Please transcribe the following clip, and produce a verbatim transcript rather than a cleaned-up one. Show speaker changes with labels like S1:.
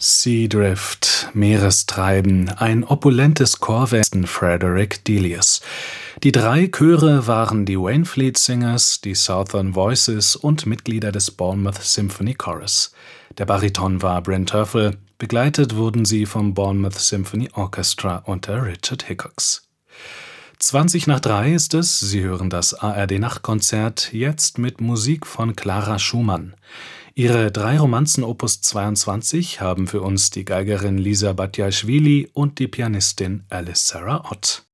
S1: Seadrift, Meerestreiben, ein opulentes Chorwesen Frederick Delius. Die drei Chöre waren die Waynflete Singers, die Southern Voices und Mitglieder des Bournemouth Symphony Chorus. Der Bariton war Bryn Terfel, begleitet wurden sie vom Bournemouth Symphony Orchestra unter Richard Hickox. zwanzig nach drei ist es, Sie hören das A R D-Nachtkonzert, jetzt mit Musik von Clara Schumann. Ihre drei Romanzen Opus zweiundzwanzig haben für uns die Geigerin Lisa Batjaschwili und die Pianistin Alice Sarah Ott.